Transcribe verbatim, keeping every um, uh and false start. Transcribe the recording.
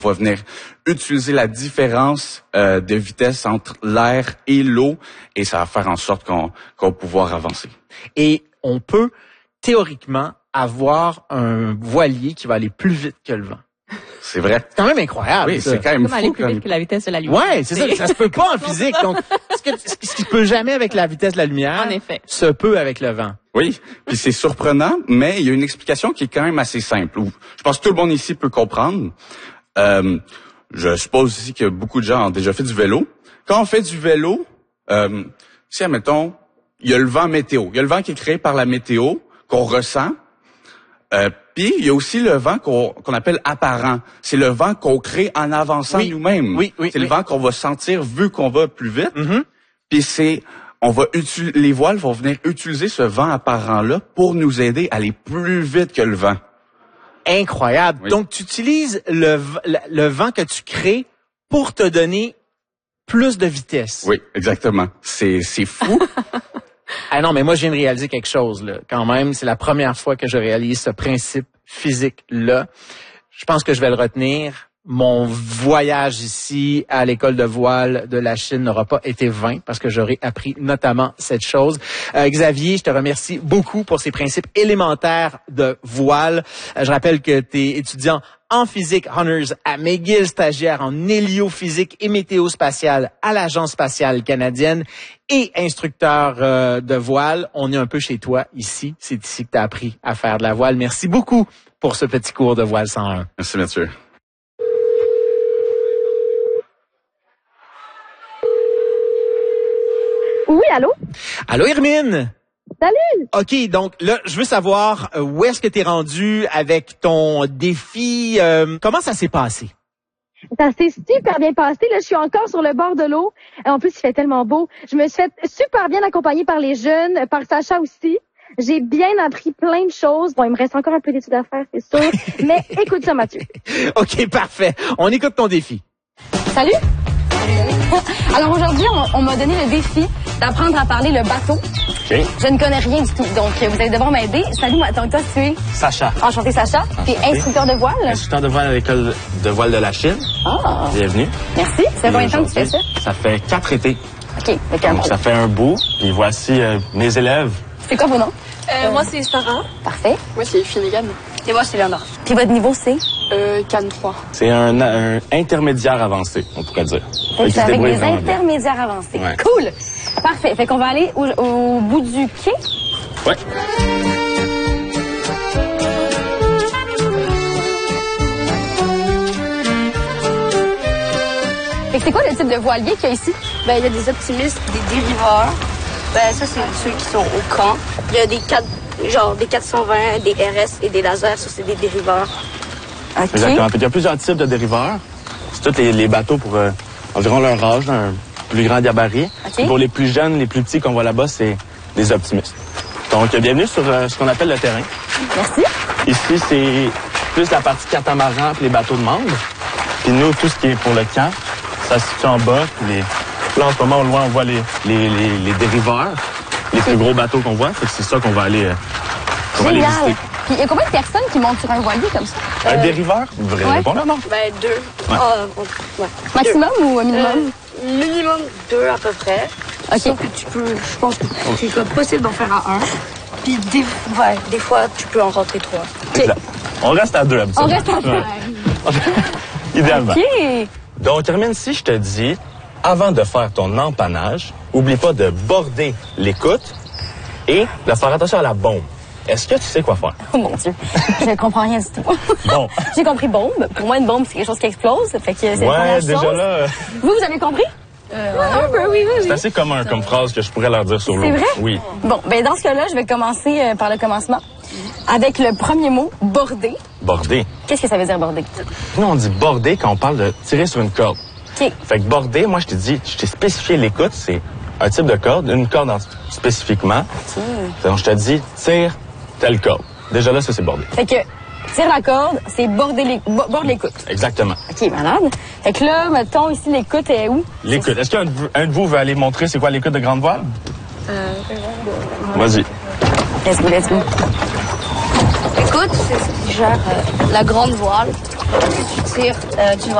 On va venir utiliser la différence euh, de vitesse entre l'air et l'eau et ça va faire en sorte qu'on qu'on va pouvoir avancer. Et on peut théoriquement avoir un voilier qui va aller plus vite que le vent. C'est vrai. C'est quand même incroyable. Oui, c'est quand même Comme fou. aller plus comme... vite que la vitesse de la lumière. Ouais, c'est ça. Ça se peut pas en physique. Donc, ce, que, ce qui peut jamais avec la vitesse de la lumière, En effet. se peut avec le vent. Oui, puis c'est surprenant, mais il y a une explication qui est quand même assez simple. Je pense que tout le monde ici peut comprendre. Euh, je suppose aussi que beaucoup de gens ont déjà fait du vélo. Quand on fait du vélo, euh, si, admettons, il y a le vent météo. Il y a le vent qui est créé par la météo, qu'on ressent. Euh, puis il y a aussi le vent qu'on qu'on appelle apparent. C'est le vent qu'on crée en avançant Oui. nous-mêmes. Oui, oui, c'est oui. le vent qu'on va sentir vu qu'on va plus vite. Mm-hmm. Puis c'est, on va utiliser, les voiles vont venir utiliser ce vent apparent-là pour nous aider à aller plus vite que le vent. Incroyable. Oui. Donc, tu utilises le, v- le vent que tu crées pour te donner plus de vitesse. Oui, exactement. C'est, c'est fou. Ah non, mais moi, je viens de réaliser quelque chose, là. Quand même, c'est la première fois que je réalise ce principe physique-là. Je pense que je vais le retenir. Mon voyage ici à l'école de voile de la Chine n'aura pas été vain parce que j'aurai appris notamment cette chose. Euh, Xavier, je te remercie beaucoup pour ces principes élémentaires de voile. Euh, je rappelle que tu es étudiant en physique honors à McGill, stagiaire en héliophysique et météo-spatiale à l'Agence spatiale canadienne et instructeur euh, de voile. On est un peu chez toi ici. C'est ici que tu as appris à faire de la voile. Merci beaucoup pour ce petit cours de voile cent un. Merci, Mathieu. Oui, allô? Allô, Hermine? Salut! OK, donc là, je veux savoir euh, où est-ce que tu es rendu avec ton défi. Euh, comment ça s'est passé? Ça s'est super bien passé. Là, je suis encore sur le bord de l'eau. En plus, il fait tellement beau. Je me suis fait super bien accompagnée par les jeunes, par Sacha aussi. J'ai bien appris plein de choses. Bon, il me reste encore un peu d'études à faire, c'est sûr. Mais écoute ça, Mathieu. OK, parfait. On écoute ton défi. Salut! Alors aujourd'hui, on, on m'a donné le défi d'apprendre à parler le bateau. OK. Je ne connais rien du tout, donc vous allez devoir m'aider. Salut, moi, donc toi, tu es Sacha, enchanté, Sacha. Tu es instructeur de voile. instructeur de voile à l'école de voile de la Chine. Ah, Bienvenue. merci. Ça fait combien de temps que tu fais ça? Ça fait quatre étés. OK, avec un Donc, ça fait un bout. Et voici euh, mes élèves. C'est quoi vos noms? Euh, moi, c'est Sarah. Parfait. Moi, c'est Finnegan. Et moi, c'est Léonard. Puis votre niveau, c'est? Euh, Cannes trois. C'est un, un intermédiaire avancé, on pourrait dire. Fait C'est qu'ils se avec débrouillent des vraiment bien. intermédiaires avancés. Ouais. Cool! Parfait. Fait qu'on va aller au, au bout du quai. Ouais. Fait que c'est quoi le type de voilier qu'il y a ici? Ben, il y a des optimistes, des dériveurs. Ben, ça, c'est ceux qui sont au camp. Il y a des quatre, genre, des quatre cent vingt, des R S et des lasers. Ça, c'est des dériveurs. OK. Exactement. Fait qu'il y a plusieurs types de dériveurs. C'est tous les, les bateaux pour euh, environ leur âge, un plus grand gabarit. OK. Puis pour les plus jeunes, les plus petits qu'on voit là-bas, c'est des optimistes. Donc, bienvenue sur euh, ce qu'on appelle le terrain. Merci. Ici, c'est plus la partie catamaran puis les bateaux de membres. Puis nous, tout ce qui est pour le camp, ça se situe en bas. Puis les... Là, en ce moment, au loin, on voit les, les, les, les dériveurs, les plus gros bateaux qu'on voit. Fait que c'est ça qu'on va aller, euh, qu'on va aller Génial. visiter. Puis il y a combien de personnes qui montent sur un voilier comme ça? Un dériveur? Vrai ouais. répondre, non? Ben, deux. Ouais. Ah, on- ouais. Maximum ou un minimum? Euh, minimum deux, à peu près. OK. Sauf que tu peux, je pense que c'est comme possible d'en faire à un. Puis des, ouais, des fois, tu peux en rentrer trois. Exact. On reste à deux, On habituellement. reste en Ouais. Idéalement. OK. Donc, Hermine, si je te dis, avant de faire ton empannage, oublie pas de border l'écoute et de faire attention à la bombe. Est-ce que tu sais quoi faire? Oh mon Dieu, je ne comprends rien du tout. Bon. J'ai compris bombe. Pour moi, une bombe, c'est quelque chose qui explose. Fait que c'est la Ouais, première déjà chose. là, euh, Vous, vous avez compris? Euh, un peu, oui, oui, c'est oui. assez commun comme phrase que je pourrais leur dire sur l'eau. C'est vrai? Oui. Bon, ben dans ce cas-là, je vais commencer euh, par le commencement. Avec le premier mot, border. Border. Qu'est-ce que ça veut dire, border? Nous, on dit border quand on parle de tirer sur une corde. OK. Fait que border, moi, je t'ai dit, je t'ai spécifié l'écoute, c'est un type de corde, une corde en- spécifiquement. Donc, je te dis, tire telle corde. Déjà là, ça, c'est border. Fait que, tire la corde, c'est border les, bo- borde l'écoute. Exactement. OK, malade. Fait que là, mettons, ici, l'écoute est où? L'écoute. Est-ce qu'un de vous- un de vous veut aller montrer c'est quoi l'écoute de grande voile? Euh, Vas-y. Let's go, let's go. écoute, c'est ce qui gère euh, la grande voile. Plus tu tires, euh, tu vas